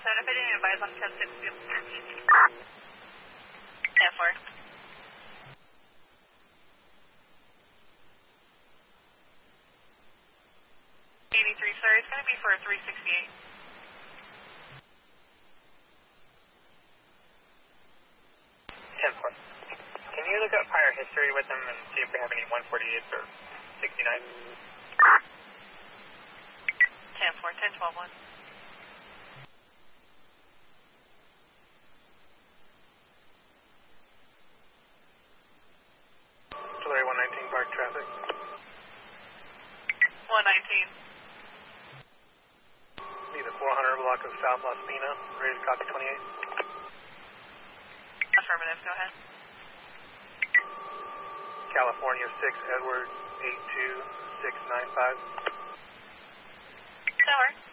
if I didn't advise on 10-6. 10-4. 83, sir. It's going to be for a 368. 10-4. Can you look up prior history with them and see if we have any 148s or 69s? 10-4, 10-12-1. Tulare 119 park traffic. 119. Be the 400 block of South Las Pina. Raise copy 28. Affirmative, go ahead. California 6 Edward 82695. That works.